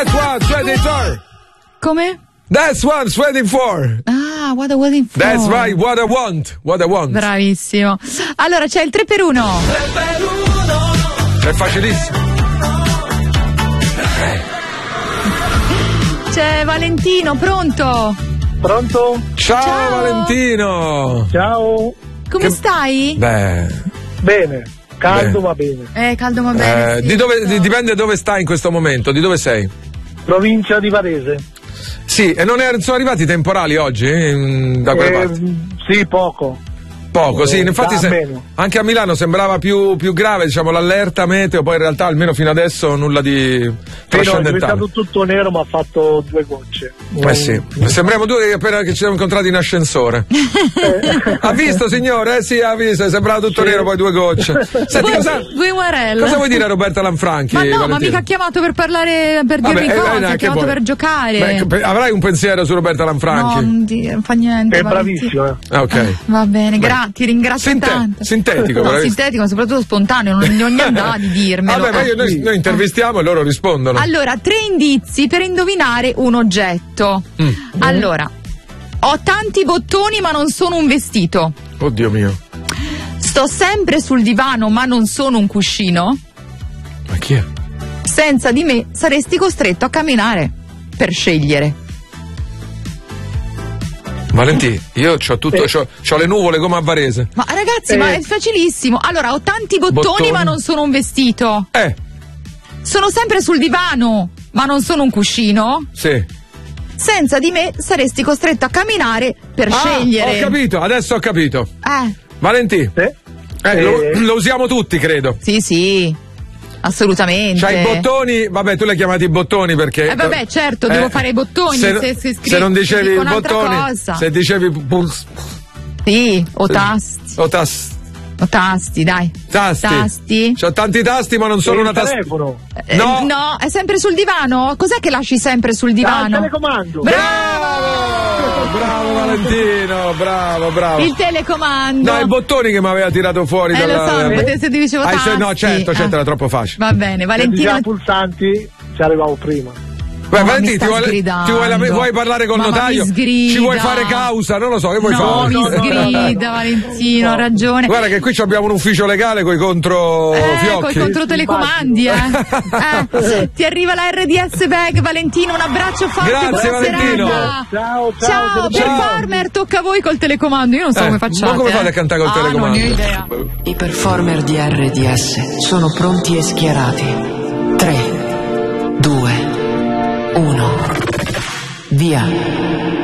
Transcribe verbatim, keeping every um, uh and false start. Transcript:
That's what I'm waiting for. Come? That's what I'm waiting for. Ah, what I'm waiting for. That's right, what I want. What I want. Bravissimo. Allora c'è il tre per uno. tre per uno. È facilissimo. C'è Valentino, pronto? Pronto? Ciao, Ciao. Valentino. Ciao. Come Che- stai? Beh, Bene. Caldo Beh. va bene. Eh, caldo va bene. eh, sì. di dove, di- dipende dove stai in questo momento, di dove sei? Provincia di Varese. Sì, e non è- sono arrivati i temporali oggi eh, da quelle Eh, parti? sì, poco. Poco, sì, eh, infatti da se- meno. anche a Milano sembrava più, più grave, diciamo, l'allerta meteo, poi in realtà almeno fino adesso nulla di Sì, no, è trascendentale. diventato tutto nero, ma ha fatto due gocce. Eh sì, sembriamo due che appena che ci siamo incontrati in ascensore. Ha visto, signore? Eh sì, ha visto, sembrava tutto Sì. nero, poi due gocce. Senti, Due- cosa, due umarelle. cosa vuoi dire a Roberta Lanfranchi? Ma no, ma Valentina? mica ha chiamato per parlare, per dirmi Vabbè, eh, cose, eh, ha che chiamato vuoi? per giocare. Beh, pe- avrai un pensiero su Roberta No, Lanfranchi? non, di- non fa niente. È Valentino. bravissimo. eh. Ah, ok. Va bene, gra- ti ringrazio Sinte- tanto. sintetico, No, veramente. sintetico, ma soprattutto spontaneo, non, non gli andava di dirmelo. Vabbè, ma io, Eh. noi, noi intervistiamo e loro rispondono. Allora, tre indizi per indovinare un oggetto. Mm. Allora, ho tanti bottoni ma non sono un vestito. Oddio mio. Sto sempre sul divano ma non sono un cuscino. Ma chi è? Senza di me saresti costretto a camminare per scegliere. Valentì, io c'ho tutto, c'ho, c'ho le nuvole come a Varese. Ma ragazzi, Eh. ma è facilissimo. Allora, ho tanti bottoni, Bottoni. ma non sono un vestito. Eh, Sono sempre sul divano, ma non sono un cuscino. sì. Senza di me saresti costretto a camminare per Ah, scegliere. ho capito, adesso ho capito. Eh, Valentì, Sì. eh, lo, Eh. lo usiamo tutti, credo. sì, sì. Assolutamente. C'hai i bottoni, vabbè, tu li hai chiamati bottoni perché. Eh, vabbè, certo, devo fare i bottoni, Se, se- se scrivi- se non dicevi dico i un'altra bottoni, cosa. se dicevi puls, Sì, o tasti. o tas, O tasti, dai. tasti. Tasti. C'ho tanti tasti, ma non sono E una il tasta. telefono. Eh, No. no, è sempre sul divano? Cos'è che lasci sempre sul Ah, il divano? telecomando. Bravo! Bravo Valentino, bravo, bravo. Il telecomando. No, i bottoni che mi aveva tirato fuori Eh, dalla. lo so, potete- se ti dicevo Ah, se- tasti. no, certo, certo, Ah. era troppo facile. Va bene, Se Valentino. diciamo pulsanti, ci arrivavo prima. Beh, No, Valentino, mi ti sta vuoi, sgridando. ti vuoi, la- vuoi parlare col Ma- ma notaio? mi sgrida. Ci vuoi fare causa? Non lo so, che vuoi No, fare? mi no, no, sgrida, Valentino, ha ragione. Guarda che qui abbiamo un ufficio legale con i contro Eh, fiocchi. coi controtelecomandi, eh. eh. Ti arriva la R D S Bag, Valentino, un abbraccio forte. Grazie, buona Valentino. serata. Ciao, ciao. Ciao, ciao. performer, tocca a voi col telecomando. Io non so Eh, come facciate. ma come eh. fate a cantare col ah, telecomando? Non ne ho idea. I performer di R D S sono pronti e schierati. tre, due, uno, via.